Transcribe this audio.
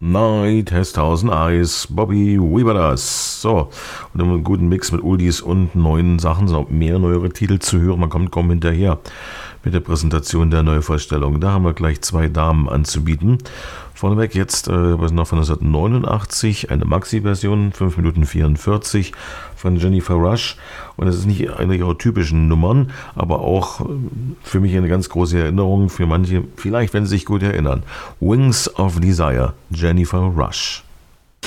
Night has thousand eyes, Bobby Weavers. So, und dann einen guten Mix mit Oldies und neuen Sachen, so mehr neuere Titel zu hören. Man kommt kaum hinterher mit der Präsentation der Neuvorstellung. Da haben wir gleich 2 Damen anzubieten. Vorneweg jetzt, was noch von 1989, eine Maxi-Version, 5 Minuten 44 von Jennifer Rush. Und das ist nicht eine ihrer typischen Nummern, aber auch für mich eine ganz große Erinnerung, für manche, vielleicht, wenn sie sich gut erinnern. Wings of Desire, Jennifer Rush.